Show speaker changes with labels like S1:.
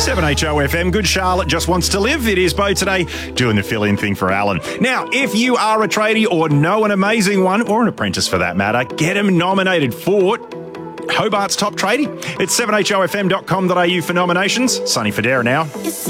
S1: 7HOFM, Good Charlotte just wants to live. It is Bo today, doing the fill-in thing for Alan. Now, if you are a tradie or know an amazing one, or an apprentice for that matter, get them nominated for Hobart's Top Tradie. It's 7hofm.com.au for nominations. Sonny Fodera now.